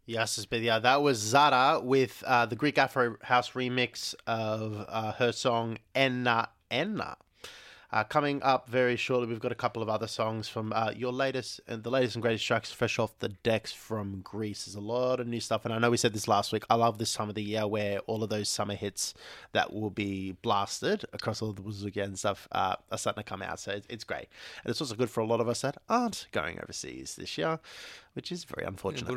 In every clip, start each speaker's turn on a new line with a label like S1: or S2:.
S1: Yes, Spedia. That was Zara with the Greek Afro House remix of her song Enna Enna. Coming up very shortly, we've got a couple of other songs from the latest and greatest tracks fresh off the decks from Greece. There's a lot of new stuff, and I know we said this last week. I love this time of the year where all of those summer hits that will be blasted across all of the Buzuki and stuff are starting to come out, so it's great. And it's also good for a lot of us that aren't going overseas this year, which is very unfortunate.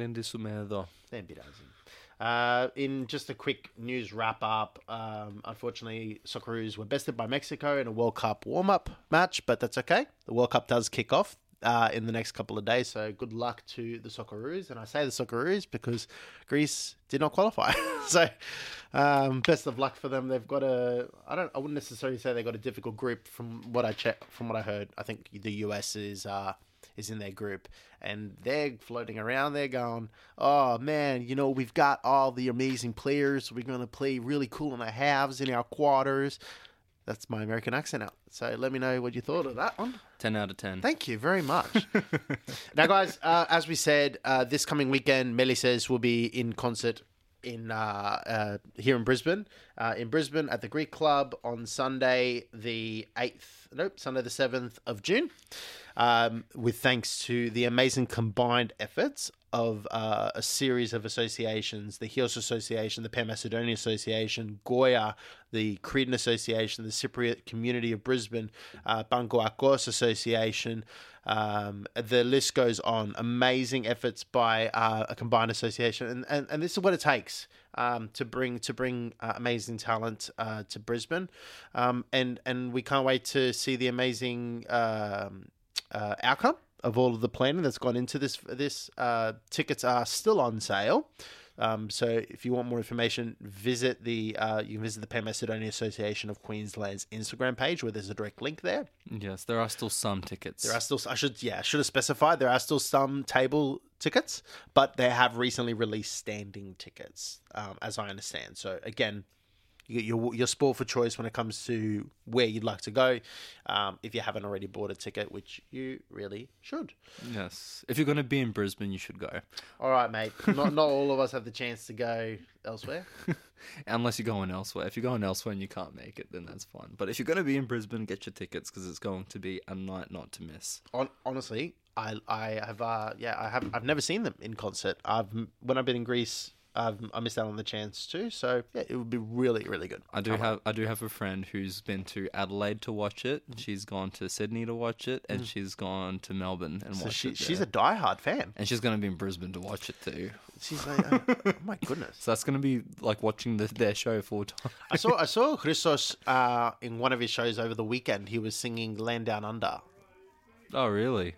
S1: In just a quick news wrap up, unfortunately, Socceroos were bested by Mexico in a World Cup warm-up match, but that's okay. The World Cup does kick off in the next couple of days, so good luck to the Socceroos. And I say the Socceroos because Greece did not qualify. So best of luck for them. They've got I wouldn't necessarily say they got a difficult group from what I heard. I think the US is in their group, and they're floating around there going, oh man, we've got all the amazing players. We're going to play really cool in our halves, in our quarters. That's my American accent out. So let me know what you thought of that one.
S2: 10 out of 10.
S1: Thank you very much. Now, guys, as we said, this coming weekend, Melisses will be in concert here in Brisbane. In Brisbane at the Greek Club on Sunday the 7th of June. With thanks to the amazing combined efforts of a series of associations, the Chios Association, the Pan-Macedonia Association, Goya, the Cretan Association, the Cypriot Community of Brisbane, Banco Akos Association. The list goes on. Amazing efforts by a combined association, and this is what it takes to bring amazing talent to Brisbane, and we can't wait to see the amazing outcome of all of the planning that's gone into this. Tickets are still on sale. So if you want more information, you can visit the Pan-Macedonia Association of Queensland's Instagram page, where there's a direct link there.
S2: Yes, there are still some tickets.
S1: There are still, I should have specified, there are still some table tickets, but they have recently released standing tickets, as I understand. So again, you're spoiled for choice when it comes to where you'd like to go, if you haven't already bought a ticket, which you really should.
S2: Yes. If you're going to be in Brisbane, you should go.
S1: All right, mate. Not all of us have the chance to go elsewhere.
S2: Unless you're going elsewhere. If you're going elsewhere and you can't make it, then that's fine. But if you're going to be in Brisbane, get your tickets, because it's going to be a night not to miss.
S1: Honestly, I've never seen them in concert. When I've been in Greece, I missed out on the chance too, so yeah, it would be really, really good.
S2: I do have a friend who's been to Adelaide to watch it. She's gone to Sydney to watch it, and she's gone to Melbourne and watch it.
S1: She's a diehard fan,
S2: and she's going to be in Brisbane to watch it too.
S1: She's like, oh my goodness!
S2: So that's going to be like watching their show 4 times.
S1: I saw Christos in one of his shows over the weekend. He was singing "Land Down Under."
S2: Oh, really?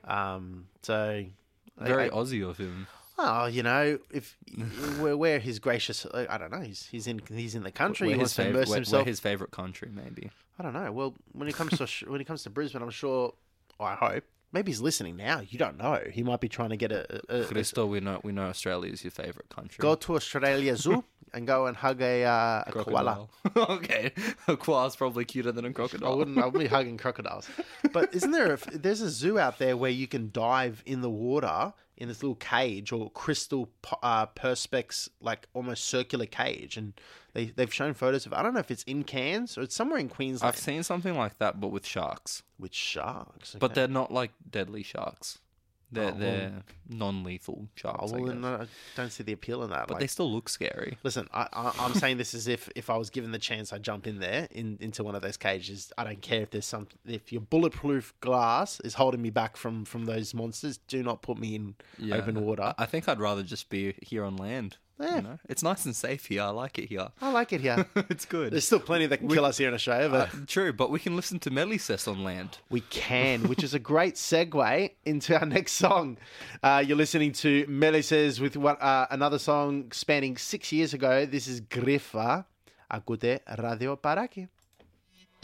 S1: So
S2: very Aussie of him.
S1: Oh, if where his gracious, I don't know, he's in the country. He wants to immerse himself.
S2: Where his favorite country, maybe.
S1: I don't know. Well, when it comes to Brisbane, I'm sure. I hope maybe he's listening now. You don't know. He might be trying to get
S2: Christo, we know Australia is your favorite country.
S1: Go to Australia Zoo and go and hug a koala.
S2: Okay, a koala's probably cuter than a crocodile.
S1: I wouldn't be hugging crocodiles. But isn't there's a zoo out there where you can dive in the water in this little cage or crystal perspex, like almost circular cage, and they've shown photos of. I don't know if it's in Cairns or it's somewhere in Queensland.
S2: I've seen something like that, but with sharks.
S1: With sharks, okay.
S2: But they're not like deadly sharks. They're non-lethal sharks.
S1: I don't see the appeal in that.
S2: But they still look scary.
S1: Listen, I'm saying this as if I was given the chance, I'd jump in there into one of those cages. I don't care if your bulletproof glass is holding me back from those monsters. Do not put me in open water.
S2: I think I'd rather just be here on land. Yeah. It's nice and safe here. I like it here.
S1: It's
S2: good.
S1: There's still plenty that can kill us here in Australia. But
S2: true, but we can listen to Melisses on land.
S1: We can, which is a great segue into our next song. You're listening to Melisses with another song spanning 6 years ago. This is Grifa. Acute Radio Paraki.